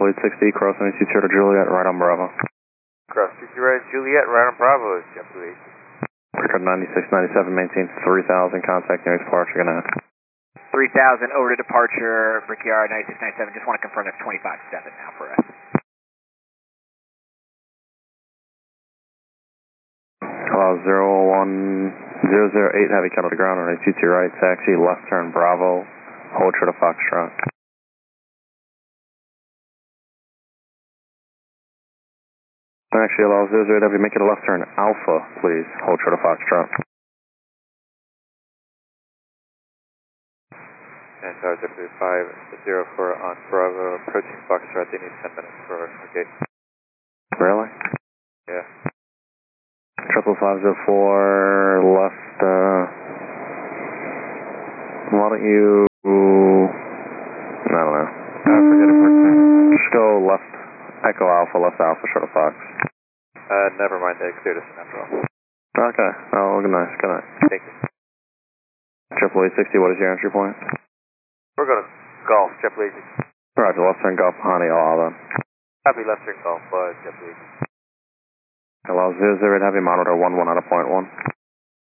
JetBlue 60, cross 92 to Juliet, right on Bravo. Cross 60 right, Juliet, right on Bravo, JetBlue 80. Record 9697, maintain 3000, contact near departure, good night. 3000 over to departure, Brickyard 9697, just want to confirm that's 25-7 now for us. Hello, 01008, heavy kettle to ground, runway 22 right, taxi, left turn Bravo, hold short of Foxtrot. Actually, allow 008 heavy, make it a left turn Alpha, please, hold short of Foxtrot. And JetBlue 504 on Bravo, approaching Foxtrot, they need 10 minutes for our gate. Really? Yeah. 55504, left, why don't you, I don't know. Forget it, Just go left, Echo Alpha, left Alpha, short of Fox. never mind, they cleared us after all. Okay, oh, good night, good night. Thank you. JetBlue 860, what is your entry point? We're going to Golf, JetBlue 80. Roger, left turn Golf, Honey, all then. Happy left turn Golf, JetBlue 80. Hello, 008 heavy, monitor 11 out of point 1.